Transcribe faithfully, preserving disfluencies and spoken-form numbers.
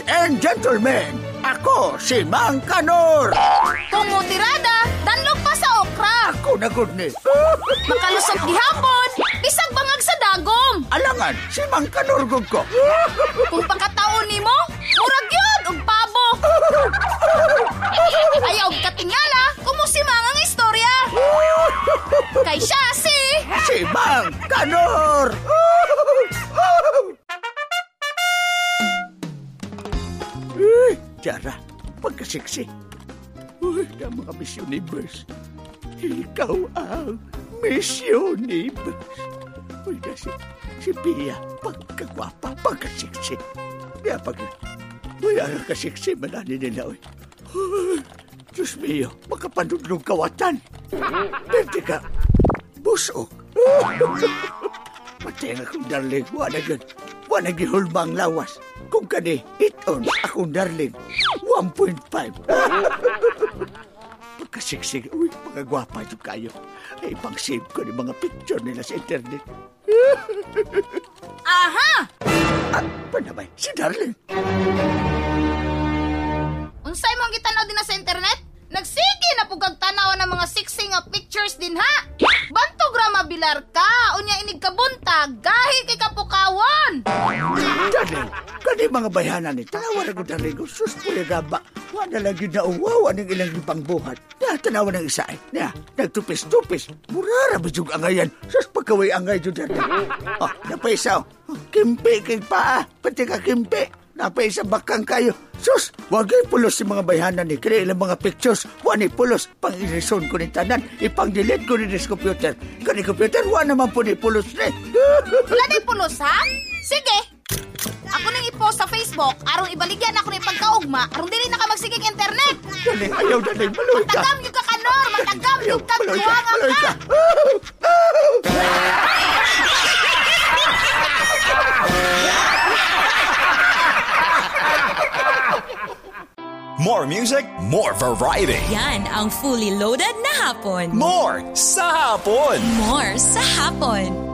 and gentlemen, ako si Mang Kanor. Kumutirada, danlog pa sa okra. Ako na good ni. Makalusot gihapon, bisag bangag sa dagom. Alangan, si Mang Kanor gud ko. Kung pagkataon ni mo, murag yun, og pabo. Ayaw katingala, kumusimang ang istorya. Kay siya si... Si Mang Kanor. Uy, Jara, pagkasiksi. Uy, na mga Miss Universe. Ikaw ang Miss Universe. Uy, na si, si Pia, pagkagwapa, pagkasiksi. Kaya pag... Uy, ang kasiksi, manani nila, uy. Uy, Diyos mio, makapanudlong kawatan. Pwede ka, busok. Pati ang akong darling, wala yun. Wala gihulmang lawas. Kung kani, iton akong darling, one point five. Pagkasiksig, uy, mga gwapa yung kayo. Ay, pang-save ko ng mga picture nila sa internet. Aha! Ah, panamay, si darling. Unsay mong gitanaw din na sa internet? Nagsige na pugag tanaw ng mga sexy nga pictures din ha. Bantog ra mabilar ka, unya inig ka buntag, gahi kay kapukawon. Darling, kani mga bayanan ni tanawa na ko darling ko, sus puya gaba. Wala lagi na uwaw anong ilang ipang buhat. Na tanawa ng isa eh. Na, nagtupis-tupis. Murara ba yung angayan? Sus pagkaway angay dyan darling. Oh, napaisaw. Oh, kimpi kay paa. Pati ka kimpi. Napay sa bakang kayo. Sus, wagay pulos si mga bayanan ni. Kaya ilang mga pictures, wani pulos. Pang-irison ko ni tanan, ipang-delete ko ni this computer. Kani computer, wala naman po ni pulos ni. Wala na pulos ha? Sige. Ako nang i-post sa Facebook, arong ibaligyan ako ng pagkaugma, arong dili na ka magsigig internet. Dali, ayaw dali, maloy ka. Matagam yung ka kanor, matagam yung ka tuwangan maloy ka. More music, more variety. Yan ang fully loaded na hapon. More sa hapon. More sa hapon.